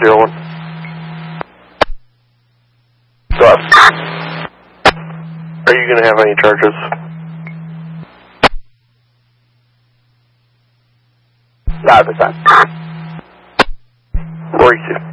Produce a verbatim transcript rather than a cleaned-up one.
zero one. Stop. Are you going to have any charges? Not at this time. forty-two.